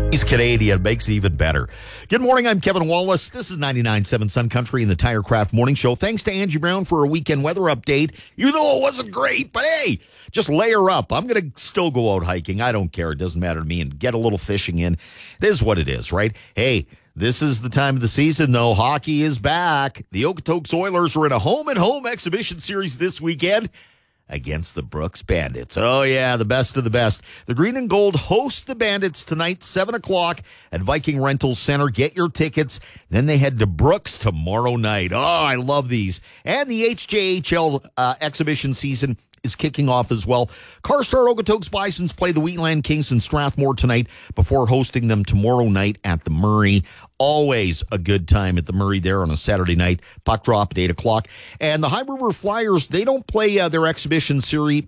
He's Canadian, makes it even better. Good morning, I'm Kevin Wallace. This is 99.7 Sun Country in the TireCraft Morning Show. Thanks to Angie Brown for a weekend weather update, even though it wasn't great. But hey, just layer up. I'm going to still go out hiking. I don't care. It doesn't matter to me. And get a little fishing in. It is what it is, right? Hey, this is the time of the season, though. Hockey is back. The Okotoks Oilers are in a home-and-home exhibition series this weekend against the Brooks Bandits. Oh, yeah, the best of the best. The Green and Gold host the Bandits tonight, 7 o'clock at Viking Rentals Center. Get your tickets. Then they head to Brooks tomorrow night. Oh, I love these. And the HJHL exhibition season is kicking off as well. Carstar Okotoks Bisons play the Wheatland Kings in Strathmore tonight before hosting them tomorrow night at the Murray. Always a good time at the Murray there on a Saturday night. Puck drop at 8 o'clock. And the High River Flyers, they don't play their exhibition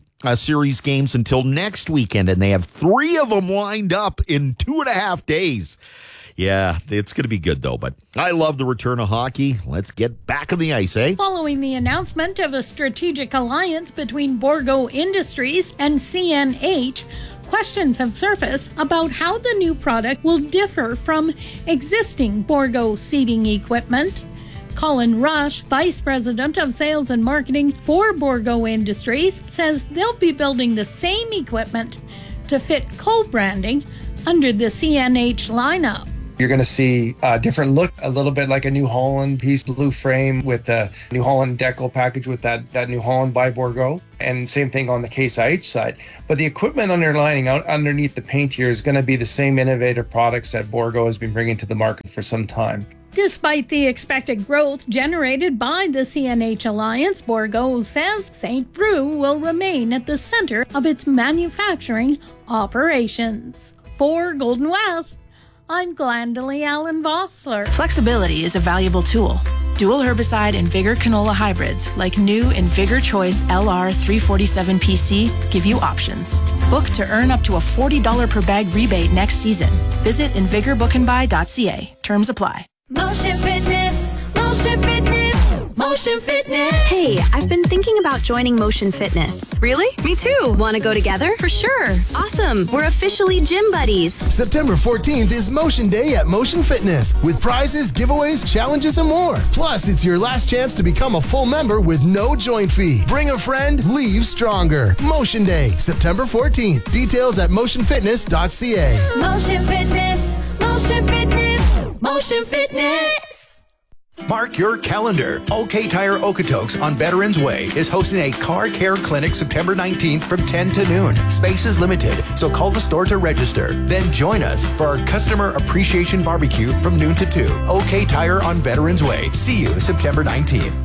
series games until next weekend, and they have 3 of them lined up in 2.5 days. Yeah, it's going to be good, though. But I love the return of hockey. Let's get back on the ice, eh? Following the announcement of a strategic alliance between Bourgault Industries and CNH, questions have surfaced about how the new product will differ from existing Bourgault seating equipment. Colin Rush, Vice President of Sales and Marketing for Bourgault Industries, says they'll be building the same equipment to fit co-branding under the CNH lineup. You're going to see a different look, a little bit like a New Holland piece, blue frame with the New Holland decal package with that New Holland by Bourgault. And same thing on the Case IH side. But the equipment underlining out underneath the paint here is going to be the same innovative products that Bourgault has been bringing to the market for some time. Despite the expected growth generated by the CNH Alliance, Bourgault says St. Preux will remain at the center of its manufacturing operations. For Golden West, I'm Glendalee Allen Vossler. Flexibility is a valuable tool. Dual herbicide and Vigor canola hybrids like new Vigor Choice LR 347 PC give you options. Book to earn up to a $40 per bag rebate next season. Visit invigorbookandbuy.ca. Terms apply. Motion Fitness, Motion Fitness, Motion Fitness. Hey, I've been thinking about joining Motion Fitness. Really? Me too. Want to go together? For sure. Awesome. We're officially gym buddies. September 14th is Motion Day at Motion Fitness with prizes, giveaways, challenges, and more. Plus, it's your last chance to become a full member with no joint fee. Bring a friend, leave stronger. Motion Day, September 14th. Details at motionfitness.ca. Motion Fitness, Motion Fitness, Motion Fitness. Mark your calendar. OK Tire Okotoks on Veterans Way is hosting a car care clinic September 19th from 10 to noon. Space is limited, so call the store to register. Then join us for our Customer Appreciation Barbecue from noon to 2. OK Tire on Veterans Way. See you September 19th.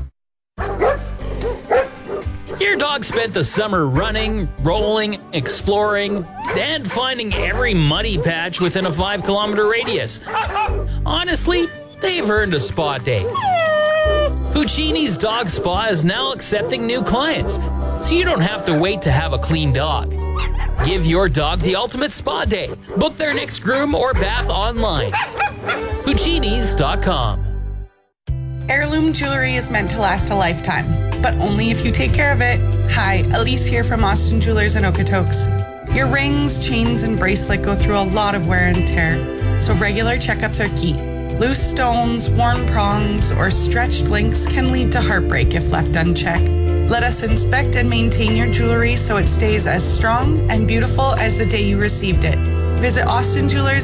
Your dog spent the summer running, rolling, exploring, and finding every muddy patch within a 5-kilometer radius. Honestly, they've earned a spa day. Puccini's Dog Spa is now accepting new clients, so you don't have to wait to have a clean dog. Give your dog the ultimate spa day. Book their next groom or bath online. Puccinis.com. Heirloom jewelry is meant to last a lifetime, but only if you take care of it. Hi, Elise here from Austin Jewelers in Okotoks. Your rings, chains, and bracelet go through a lot of wear and tear, so regular checkups are key. Loose stones, worn prongs, or stretched links can lead to heartbreak if left unchecked. Let us inspect and maintain your jewelry so it stays as strong and beautiful as the day you received it. Visit Austin Jewelers